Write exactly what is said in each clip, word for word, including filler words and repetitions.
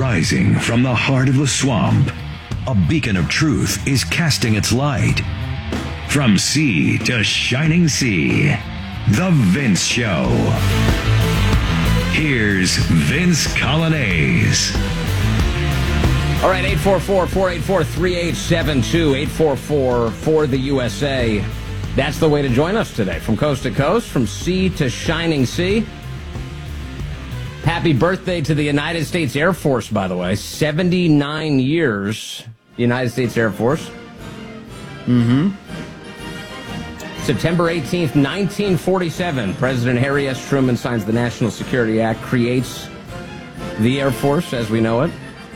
Rising from the heart of the swamp, a beacon of truth is casting its light. From sea to shining sea, The Vince Show. Here's Vince Coglianese. All right, eight four four, four eight four, three eight seven two, eight four four for the U S A. That's the way to join us today. From coast to coast, from sea to shining sea. Happy birthday to the United States Air Force, by the way. seventy-nine years, United States Air Force. Mm-hmm. September eighteenth, nineteen forty-seven, President Harry S. Truman signs the National Security Act, creates the Air Force as we know it.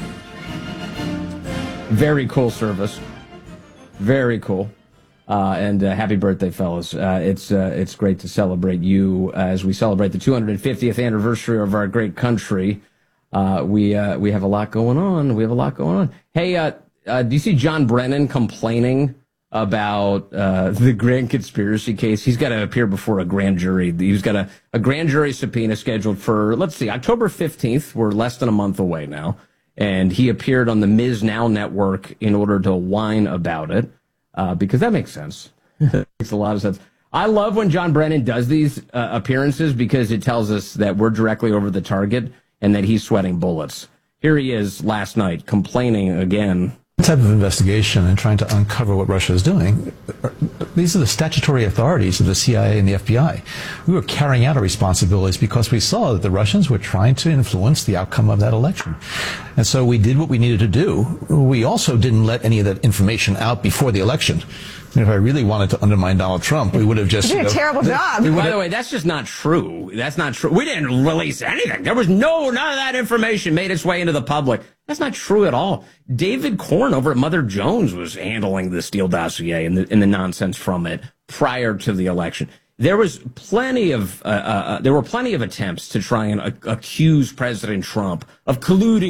Very cool service. Very cool. Uh, and uh, happy birthday, fellas. Uh, it's uh, it's great to celebrate you uh, as we celebrate the two hundred fiftieth anniversary of our great country. Uh, we uh, we have a lot going on. We have a lot going on. Hey, uh, uh, do you see John Brennan complaining about uh, the grand conspiracy case? He's got to appear before a grand jury. He's got a, a grand jury subpoena scheduled for, let's see, October fifteenth. We're less than a month away now. And he appeared on the Miz Now network in order to whine about it. Uh, because that makes sense. It makes a lot of sense. I love when John Brennan does these uh, appearances because it tells us that we're directly over the target and that he's sweating bullets. Here he is last night complaining again. Type of investigation and trying to uncover what Russia is doing. These are the statutory authorities of the C I A and the F B I. We were carrying out our responsibilities because we saw that the Russians were trying to influence the outcome of that election. And so we did what we needed to do. We also didn't let any of that information out before the election. I mean, if I really wanted to undermine Donald Trump, we would have just... You did a you know, terrible job. By the way, that's just not true. That's not true. We didn't release anything. There was no, none of that information made its way into the public. That's not true at all. David Corn over at Mother Jones was handling the Steele dossier and the, and the nonsense from it prior to the election. There was plenty of, uh, uh, there were plenty of attempts to try and uh, accuse President Trump of colluding